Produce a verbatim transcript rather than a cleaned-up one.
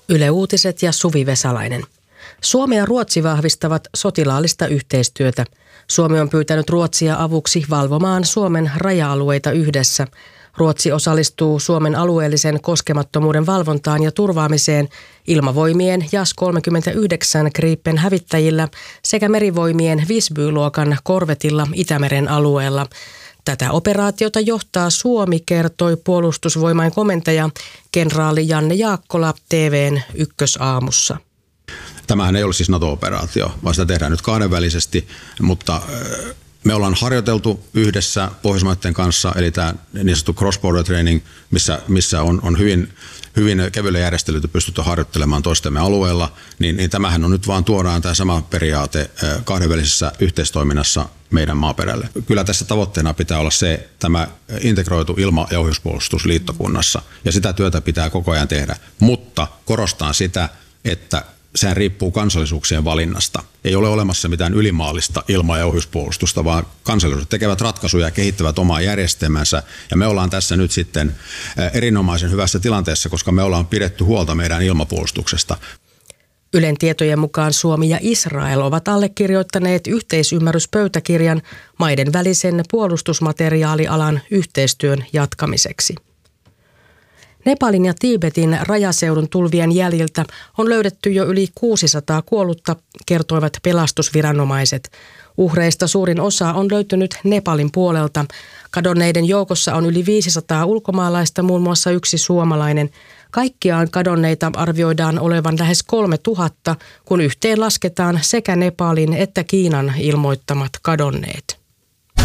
Yle Uutiset ja Suvi Vesalainen. Suomi ja Ruotsi vahvistavat sotilaallista yhteistyötä. Suomi on pyytänyt Ruotsia avuksi valvomaan Suomen raja-alueita yhdessä. Ruotsi osallistuu Suomen alueellisen koskemattomuuden valvontaan ja turvaamiseen ilmavoimien Jas kolmekymmentäyhdeksän Gripen hävittäjillä sekä merivoimien Visby-luokan korvetilla Itämeren alueella. Tätä operaatiota johtaa Suomi, kertoi puolustusvoimain komentaja kenraali Janne Jaakkola T V:n Ykkösaamussa. Tämähän ei ole siis NATO-operaatio, vaan sitä tehdään nyt kahdenvälisesti, mutta me ollaan harjoiteltu yhdessä Pohjoismaiden kanssa, eli tämä niin sanottu cross-border training, missä, missä on, on hyvin, hyvin kevyillä järjestelyitä pystytty harjoittelemaan toistemme alueella, niin, niin tämähän on nyt vaan tuodaan tämä sama periaate kahdenvälisessä yhteistoiminnassa meidän maaperälle. Kyllä tässä tavoitteena pitää olla se, tämä integroitu ilma- ja ohjuspuolustus liittokunnassa, ja sitä työtä pitää koko ajan tehdä, mutta korostan sitä, että sehän riippuu kansallisuuksien valinnasta. Ei ole olemassa mitään ylimaallista ilma- ja ohjuspuolustusta, vaan kansallisuudet tekevät ratkaisuja ja kehittävät omaa järjestelmänsä. Ja me ollaan tässä nyt sitten erinomaisen hyvässä tilanteessa, koska me ollaan pidetty huolta meidän ilmapuolustuksesta. Ylen tietojen mukaan Suomi ja Israel ovat allekirjoittaneet yhteisymmärryspöytäkirjan maiden välisen puolustusmateriaalialan yhteistyön jatkamiseksi. Nepalin ja Tiibetin rajaseudun tulvien jäljiltä on löydetty jo yli kuusisataa kuollutta, kertoivat pelastusviranomaiset. Uhreista suurin osa on löytynyt Nepalin puolelta. Kadonneiden joukossa on yli viisisataa ulkomaalaista, muun muassa yksi suomalainen. Kaikkiaan kadonneita arvioidaan olevan lähes kolme tuhatta, kun yhteen lasketaan sekä Nepalin että Kiinan ilmoittamat kadonneet.